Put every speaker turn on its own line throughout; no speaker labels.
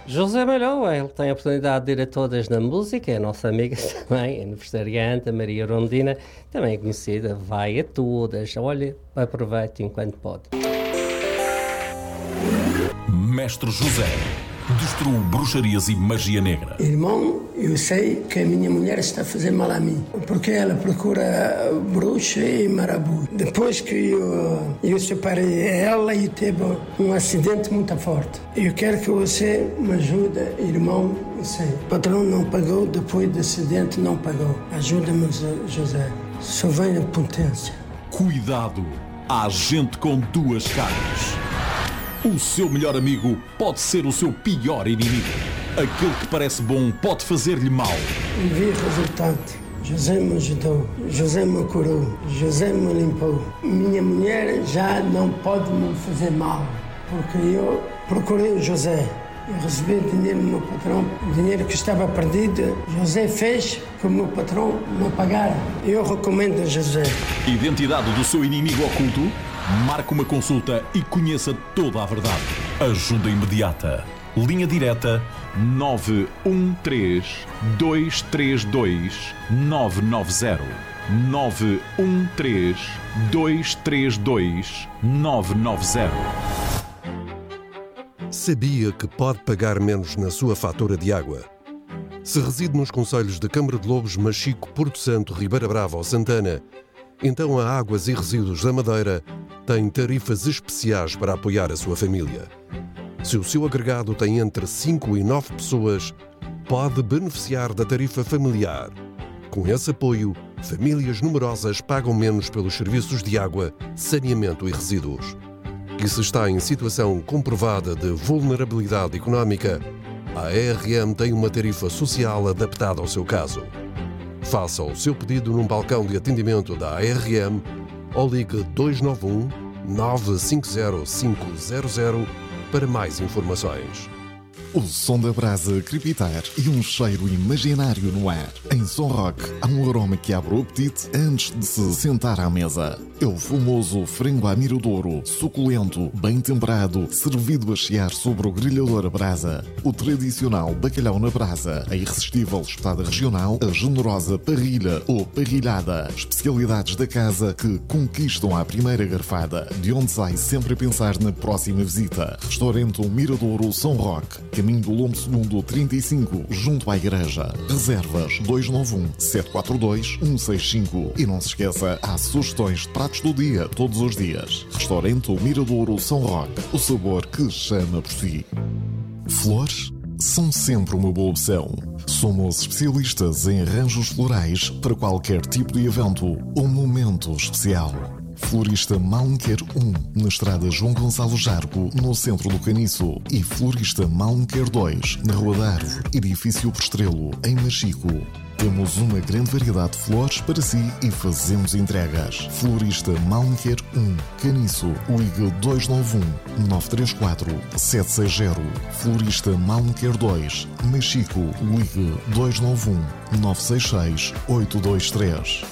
José Malhou, ele tem a oportunidade de ir a todas na música, é a nossa amiga também, aniversariante, a Maria Rondina, também é conhecida, vai a todas. Olha, aproveite enquanto pode.
Mestre José destruiu bruxarias e magia negra.
Irmão, eu sei que a minha mulher está a fazer mal a mim, porque ela procura bruxa e marabu. Depois que eu separei ela e teve um acidente muito forte. Eu quero que você me ajude, irmão. O patrão não pagou, depois do acidente não pagou. Ajuda-me, José. Só vem a potência.
Cuidado, há gente com duas caras. O seu melhor amigo pode ser o seu pior inimigo. Aquele que parece bom pode fazer-lhe mal.
E vi o resultado. José me ajudou, José me curou, José me limpou. Minha mulher já não pode me fazer mal, porque eu procurei o José. Eu recebi dinheiro do meu patrão, dinheiro que estava perdido. José fez que o meu patrão não pagara. Eu recomendo a José.
Identidade do seu inimigo oculto? Marque uma consulta e conheça toda a verdade. Ajuda imediata. Linha direta 913-232-990. 913-232-990.
Sabia que pode pagar menos na sua fatura de água? Se reside nos concelhos de Câmara de Lobos, Machico, Porto Santo, Ribeira Brava ou Santana, então a Águas e Resíduos da Madeira tem tarifas especiais para apoiar a sua família. Se o seu agregado tem entre 5 e 9 pessoas, pode beneficiar da tarifa familiar. Com esse apoio, famílias numerosas pagam menos pelos serviços de água, saneamento e resíduos. E se está em situação comprovada de vulnerabilidade económica, a ARM tem uma tarifa social adaptada ao seu caso. Faça o seu pedido num balcão de atendimento da ARM ou ligue 291 950 500 para mais informações.
O som da brasa a crepitar e um cheiro imaginário no ar. Em Som Rock há um aroma que abre o apetite antes de se sentar à mesa. É o famoso frango à miradouro, suculento, bem temperado, servido a chiar sobre o grelhador a brasa. O tradicional bacalhau na brasa, a irresistível espetada regional, a generosa parrilha ou parrilhada. Especialidades da casa que conquistam à primeira garfada, de onde sai sempre a pensar na próxima visita. Restaurante Miradouro Som Rock, caminho do Lombo Segundo 35, junto à igreja. Reservas 291-742-165. E não se esqueça, há sugestões de pratos do dia, todos os dias. Restaurante Miradouro São Roque, o sabor que chama por si. Flores são sempre uma boa opção. Somos especialistas em arranjos florais para qualquer tipo de evento ou momento especial. Florista Malmquer 1, na estrada João Gonçalo Jarco, no centro do Caniço. E Florista Malmquer 2, na Rua da Árvore, edifício Prestrelo, em Machico. Temos uma grande variedade de flores para si e fazemos entregas. Florista Malmquer 1, Caniço, ligue 291-934-760. Florista Malmquer 2, Machico, ligue 291-966-823.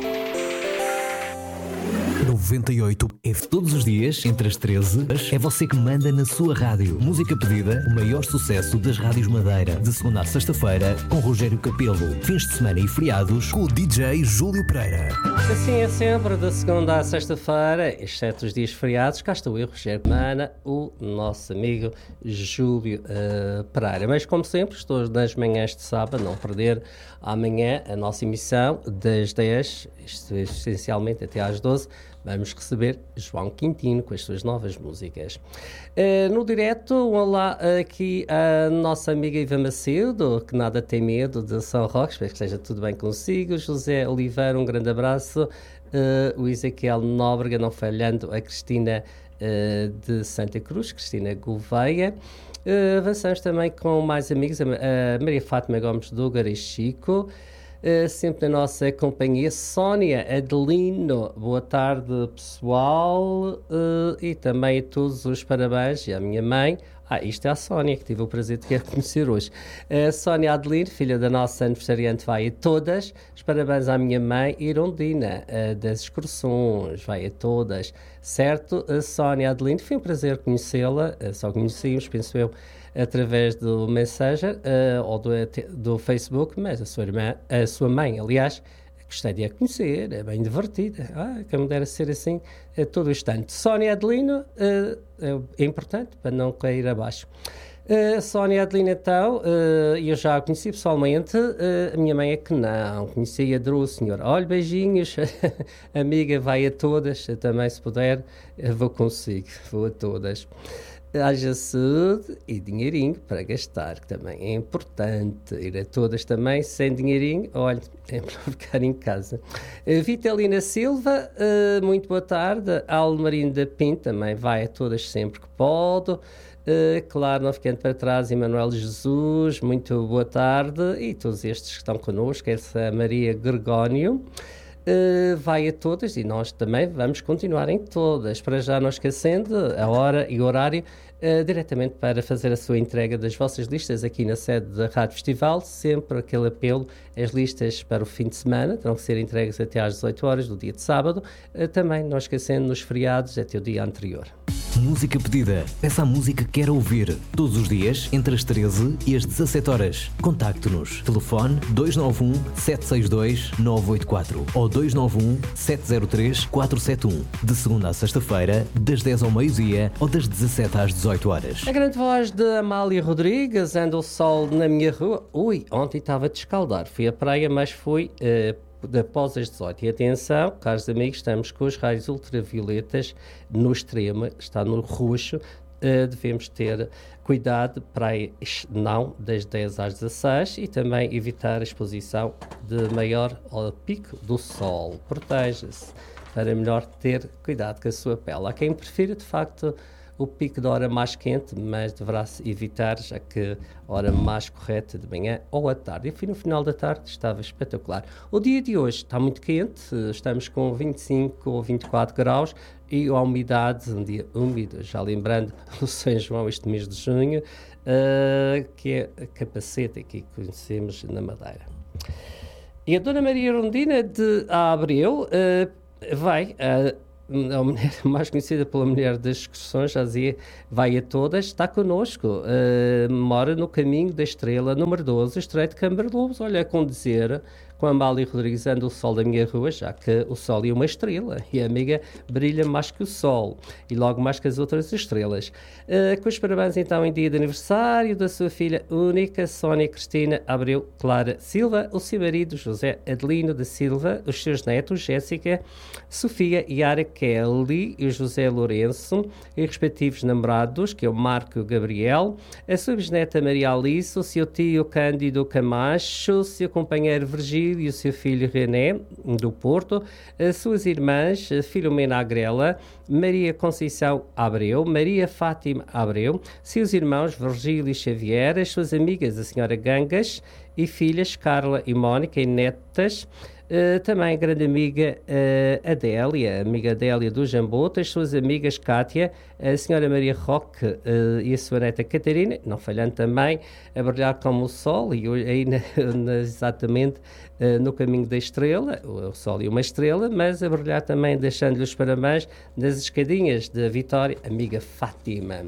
98 F. Todos os dias, entre as 13, é você que manda na sua rádio. Música pedida, o maior sucesso das rádios Madeira. De segunda a sexta-feira, com Rogério Capelo. Fins de semana e feriados, com o DJ Júlio Pereira.
Assim é sempre, de segunda a sexta-feira, exceto os dias feriados. Cá estou eu, Rogério Mana, o nosso amigo Júlio Pereira. Mas, como sempre, estou nas manhãs de sábado, não perder amanhã a nossa emissão das 10, isto é, essencialmente até às 12, vamos receber João Quintino com as suas novas músicas. No direto, um olá aqui à nossa amiga Iva Macedo, que nada tem medo de São Roque, espero que esteja tudo bem consigo. José Oliveira, um grande abraço. O Ezequiel Nóbrega, não falhando, a Cristina de Santa Cruz, Cristina Gouveia. Avançamos também com mais amigos, a Maria Fátima Gomes Dugar e Chico. Sempre na nossa companhia, Sónia Adelino. Boa tarde, pessoal, e também a todos os parabéns, e à minha mãe, Isto é a Sónia, que tive o prazer de conhecer hoje. A Sónia Adelino, filha da nossa aniversariante, vai a todas. Os parabéns à minha mãe, Irondina, das excursões, vai a todas. Certo? A Sónia Adelino, foi um prazer conhecê-la, só conhecíamos, penso eu, através do Messenger ou do Facebook, mas a sua mãe, aliás, gostei de a conhecer, é bem divertida. Que me dera ser assim todo o instante. Sónia Adelino, é importante para não cair abaixo. Sónia Adelino, então, eu já a conheci pessoalmente, a minha mãe é que não, conheci e adorou o senhor. Olha, beijinhos, amiga, vai a todas, também se puder, vou consigo, vou a todas. Haja saúde e dinheirinho para gastar, que também é importante. Ir a todas também, sem dinheirinho, olha, é para ficar em casa. Vitalina Silva, muito boa tarde. Almarino da Pinto, também vai a todas sempre que pode. Claro, não ficando para trás, Emanuel Jesus, muito boa tarde. E todos estes que estão connosco, essa Maria Gregónio. Vai a todas e nós também vamos continuar em todas, para já não esquecendo a hora e o horário, diretamente para fazer a sua entrega das vossas listas aqui na sede da Rádio Festival. Sempre aquele apelo, as listas para o fim de semana terão que ser entregues até às 18 horas do dia de sábado, também não esquecendo nos feriados até o dia anterior.
Música pedida. Peça a música que quer ouvir. Todos os dias, entre as 13 e as 17 horas. Contacte-nos. Telefone 291 762 984 ou 291 703 471. De segunda à sexta-feira, das 10 ao meio-dia ou das 17 às 18 horas.
A grande voz de Amália Rodrigues, anda o sol na minha rua. Ontem estava a descaldar. Fui à praia, mas fui após as 18. E atenção, caros amigos, estamos com os raios ultravioletas no extremo, está no roxo. Devemos ter cuidado para não das 10 às 16 e também evitar a exposição de maior ao pico do sol. Proteja-se para melhor ter cuidado com a sua pele. Há quem prefira, de facto, o pico da hora mais quente, mas deverá evitar, já que a hora mais correta de manhã ou à tarde. E fui no final da tarde, estava espetacular. O dia de hoje está muito quente, estamos com 25 ou 24 graus e a umidade, um dia úmido, já lembrando o São João este mês de junho, que é a Capacete que conhecemos na Madeira. E a Dona Maria Rondina de Abreu vai... a mulher mais conhecida pela mulher das excursões, já dizia, vai a todas, está connosco, mora no caminho da Estrela, número 12, Estreito de Câmara de Lobos. Olha, a condizer com a Amália Rodrigues, anda o sol da minha rua, já que o sol é uma estrela e a amiga brilha mais que o sol e logo mais que as outras estrelas. Com os parabéns então em dia de aniversário da sua filha única, Sónia Cristina Abreu Clara Silva, o seu marido José Adelino da Silva, os seus netos Jéssica, Sofia, Yara, Kelly e o José Lourenço, e respectivos namorados, que é o Marco Gabriel, a sua bisneta Maria Alice, o seu tio Cândido Camacho, o seu companheiro Virgílio e o seu filho René, do Porto, as suas irmãs Filomena Agrela, Maria Conceição Abreu, Maria Fátima Abreu, seus irmãos Virgílio e Xavier, as suas amigas, a senhora Gangas, e filhas Carla e Mónica, e netas, também a grande amiga Adélia, amiga Adélia do Jamboto, as suas amigas Cátia, a senhora Maria Roque e a sua neta Catarina, não falhando também a brilhar como o sol, e aí exatamente no caminho da estrela, o sol e uma estrela, mas a brilhar também deixando-lhe os parabéns das escadinhas da Vitória, amiga Fátima.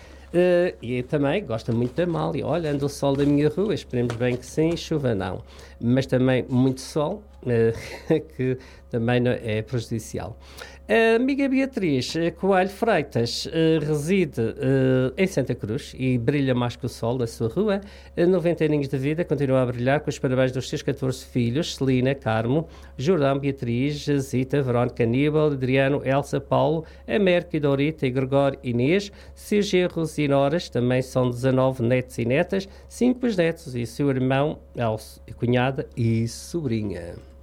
E também gosta muito da Amália. Olha, anda o sol da minha rua, esperemos bem que sim, chuva não. Mas também muito sol, que também não é prejudicial. A amiga Beatriz Coelho Freitas reside em Santa Cruz e brilha mais que o sol da sua rua. 90 aninhos de vida, continua a brilhar com os parabéns dos seus 14 filhos, Celina, Carmo, Jordão, Beatriz, Zita, Verónica, Aníbal, Adriano, Elsa, Paulo, América, Dorita e Gregório, Inês, seus genros e noras, também são 19 netos e netas, 5 bisnetos e seu irmão, cunhada e sobrinha.